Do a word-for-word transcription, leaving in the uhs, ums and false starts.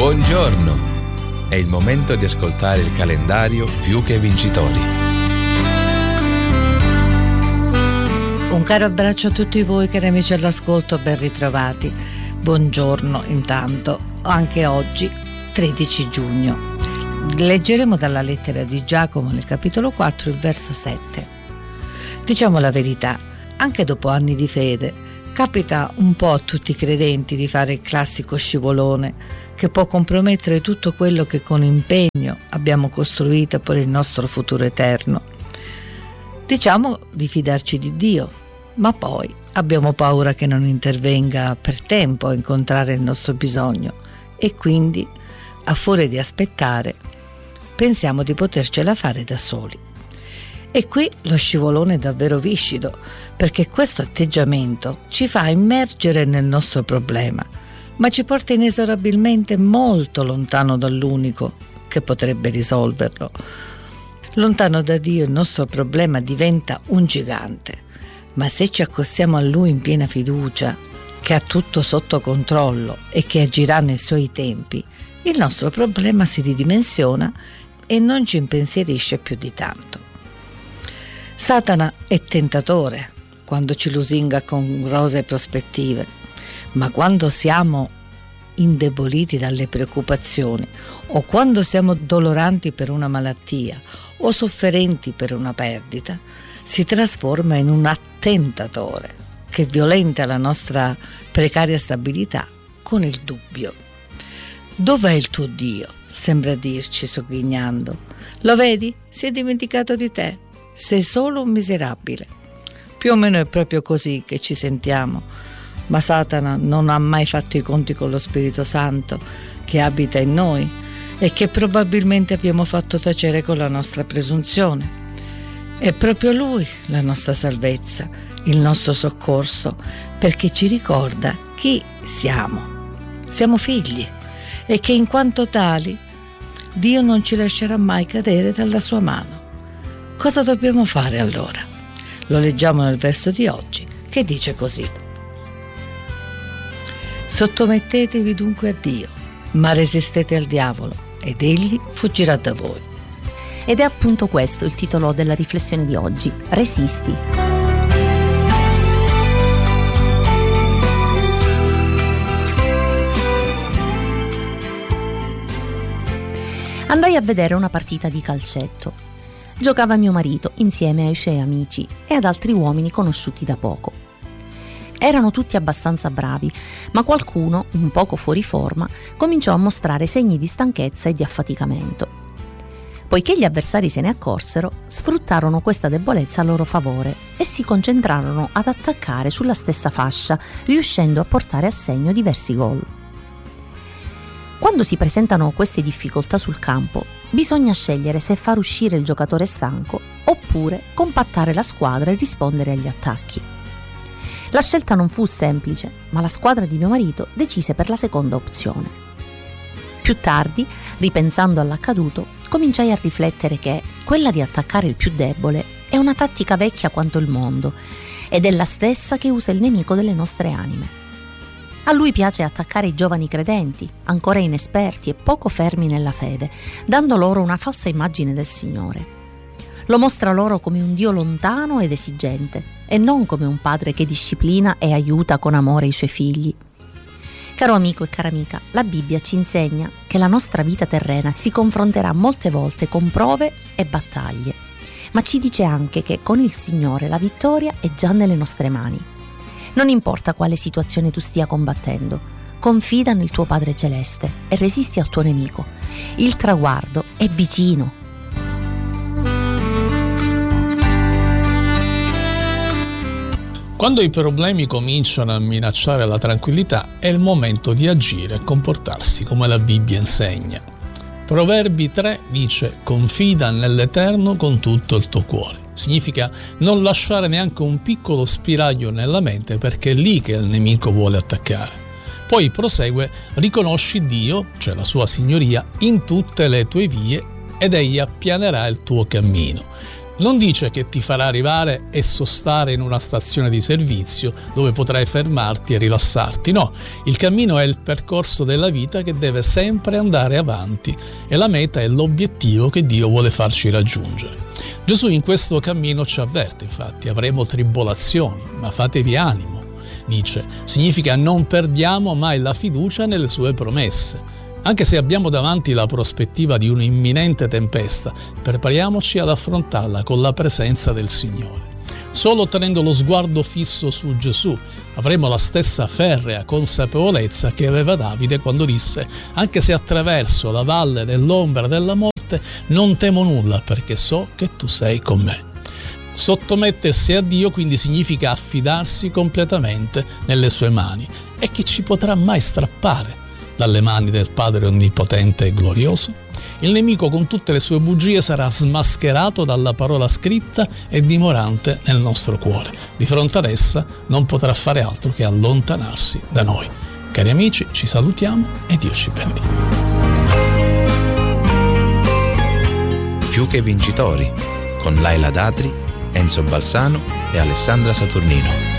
Buongiorno! È il momento di ascoltare il calendario Più che Vincitori. Un caro abbraccio a tutti voi cari amici all'ascolto, ben ritrovati. Buongiorno intanto, anche oggi tredici giugno. Leggeremo dalla lettera di Giacomo nel capitolo quattro il verso sette. Diciamo la verità, anche dopo anni di fede, capita un po' a tutti i credenti di fare il classico scivolone che può compromettere tutto quello che con impegno abbiamo costruito per il nostro futuro eterno. Diciamo di fidarci di Dio, ma poi abbiamo paura che non intervenga per tempo a incontrare il nostro bisogno e quindi, a furia di aspettare, pensiamo di potercela fare da soli. E qui lo scivolone è davvero viscido, perché questo atteggiamento ci fa immergere nel nostro problema, ma ci porta inesorabilmente molto lontano dall'unico che potrebbe risolverlo. Lontano da Dio il nostro problema diventa un gigante, ma se ci accostiamo a Lui in piena fiducia, che ha tutto sotto controllo e che agirà nei Suoi tempi, il nostro problema si ridimensiona e non ci impensierisce più di tanto. Satana è tentatore quando ci lusinga con rosee prospettive, ma quando siamo indeboliti dalle preoccupazioni o quando siamo doloranti per una malattia o sofferenti per una perdita, si trasforma in un attentatore che violenta la nostra precaria stabilità con il dubbio. Dov'è il tuo Dio? Sembra dirci sogghignando. Lo vedi? Si è dimenticato di te. Sei solo un miserabile. Più o meno è proprio così che ci sentiamo, ma Satana non ha mai fatto i conti con lo Spirito Santo che abita in noi e che probabilmente abbiamo fatto tacere con la nostra presunzione. È proprio Lui la nostra salvezza, il nostro soccorso, perché ci ricorda chi siamo. Siamo figli e che in quanto tali Dio non ci lascerà mai cadere dalla sua mano. Cosa dobbiamo fare allora? Lo leggiamo nel verso di oggi, che dice così: sottomettetevi dunque a Dio, ma resistete al diavolo, ed egli fuggirà da voi. Ed è appunto questo il titolo della riflessione di oggi: Resisti. Andai a vedere una partita di calcetto. Giocava mio marito insieme ai suoi amici e ad altri uomini conosciuti da poco. Erano tutti abbastanza bravi, ma qualcuno, un poco fuori forma, cominciò a mostrare segni di stanchezza e di affaticamento. Poiché gli avversari se ne accorsero, sfruttarono questa debolezza a loro favore e si concentrarono ad attaccare sulla stessa fascia, riuscendo a portare a segno diversi gol. Quando si presentano queste difficoltà sul campo, bisogna scegliere se far uscire il giocatore stanco oppure compattare la squadra e rispondere agli attacchi. La scelta non fu semplice, ma la squadra di mio marito decise per la seconda opzione. Più tardi, ripensando all'accaduto, cominciai a riflettere che quella di attaccare il più debole è una tattica vecchia quanto il mondo ed è la stessa che usa il nemico delle nostre anime. A lui piace attaccare i giovani credenti, ancora inesperti e poco fermi nella fede, dando loro una falsa immagine del Signore. Lo mostra loro come un Dio lontano ed esigente, e non come un padre che disciplina e aiuta con amore i suoi figli. Caro amico e cara amica, la Bibbia ci insegna che la nostra vita terrena si confronterà molte volte con prove e battaglie, ma ci dice anche che con il Signore la vittoria è già nelle nostre mani. Non importa quale situazione tu stia combattendo, confida nel tuo Padre Celeste e resisti al tuo nemico. Il traguardo è vicino. Quando i problemi cominciano a minacciare la tranquillità, è il momento di agire e comportarsi come la Bibbia insegna. Proverbi tre dice: confida nell'Eterno con tutto il tuo cuore. Significa non lasciare neanche un piccolo spiraglio nella mente, perché è lì che il nemico vuole attaccare. Poi prosegue: riconosci Dio, cioè la sua signoria, in tutte le tue vie ed egli appianerà il tuo cammino. Non dice che ti farà arrivare e sostare in una stazione di servizio dove potrai fermarti e rilassarti. No, il cammino è il percorso della vita che deve sempre andare avanti e la meta è l'obiettivo che Dio vuole farci raggiungere. Gesù in questo cammino ci avverte, infatti, avremo tribolazioni, ma fatevi animo. Dice, significa non perdiamo mai la fiducia nelle sue promesse. Anche se abbiamo davanti la prospettiva di un'imminente tempesta, prepariamoci ad affrontarla con la presenza del Signore. Solo tenendo lo sguardo fisso su Gesù avremo la stessa ferrea consapevolezza che aveva Davide quando disse: anche se attraverso la valle dell'ombra della morte non temo nulla, perché so che tu sei con me. Sottomettersi a Dio quindi significa affidarsi completamente nelle sue mani. E chi ci potrà mai strappare dalle mani del Padre Onnipotente e Glorioso? Il nemico con tutte le sue bugie sarà smascherato dalla parola scritta e dimorante nel nostro cuore. Di fronte ad essa non potrà fare altro che allontanarsi da noi. Cari amici, ci salutiamo e Dio ci benedica. Più che vincitori, con Laila Datri, Enzo Balsano e Alessandra Saturnino.